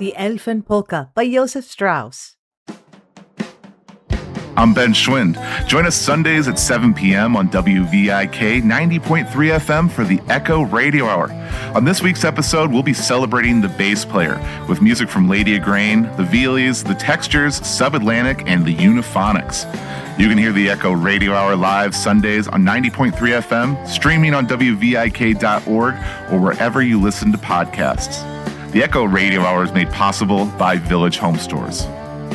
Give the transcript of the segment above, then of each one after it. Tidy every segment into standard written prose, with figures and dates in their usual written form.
The Elfin Polka by Joseph Strauss. I'm Ben Schwind. Join us Sundays at 7 p.m. on WVIK 90.3 FM for the Echo Radio Hour. On this week's episode, we'll be celebrating the bass player with music from Lady Agrain, the Vealies, the Textures, Sub-Atlantic, and the Eunophonics. You can hear the Echo Radio Hour live Sundays on 90.3 FM, streaming on WVIK.org, or wherever you listen to podcasts. The Echo Radio Hour is made possible by Village Home Stores.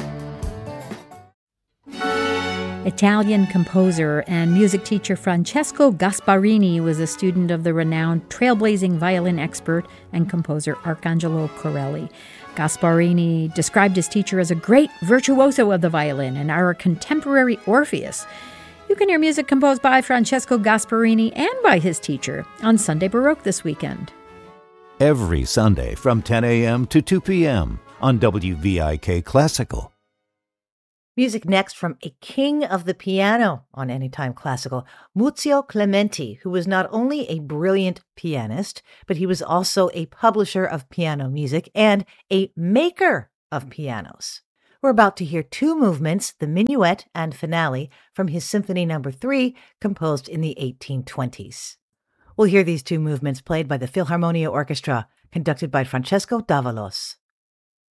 Italian composer and music teacher Francesco Gasparini was a student of the renowned trailblazing violin expert and composer Arcangelo Corelli. Gasparini described his teacher as a great virtuoso of the violin and our contemporary Orpheus. You can hear music composed by Francesco Gasparini and by his teacher on Sunday Baroque this weekend. Every Sunday from 10 a.m. to 2 p.m. on WVIK Classical. Music next from a king of the piano on Anytime Classical, Muzio Clementi, who was not only a brilliant pianist, but he was also a publisher of piano music and a maker of pianos. We're about to hear two movements, the Minuet and Finale, from his Symphony No. 3, composed in the 1820s. We'll hear these two movements played by the Philharmonia Orchestra, conducted by Francesco Davalos.